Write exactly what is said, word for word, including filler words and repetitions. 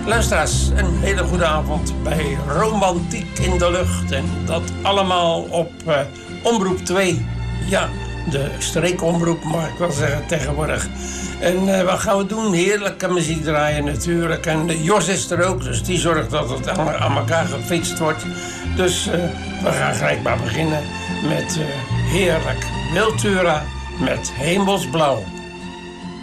Luisteraars, een hele goede avond bij Romantiek in de Lucht. En dat allemaal op uh, Omroep twee. Ja, de streekomroep mag ik wel zeggen tegenwoordig. En uh, wat gaan we doen? Heerlijke muziek draaien natuurlijk. En uh, Jos is er ook, dus die zorgt dat het aan, aan elkaar gefietst wordt. Dus uh, we gaan gelijk maar beginnen met uh, heerlijk Wiltura met Hemelsblauw.